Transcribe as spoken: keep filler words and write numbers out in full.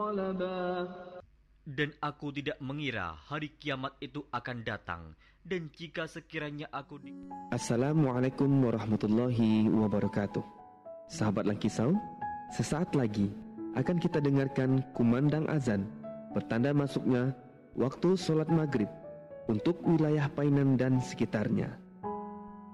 Dan aku tidak mengira hari kiamat itu akan datang. Dan jika sekiranya aku di... Assalamualaikum warahmatullahi wabarakatuh. Sahabat Langkisau, sesaat lagi akan kita dengarkan kumandang azan, pertanda masuknya waktu sholat maghrib untuk wilayah Painan dan sekitarnya.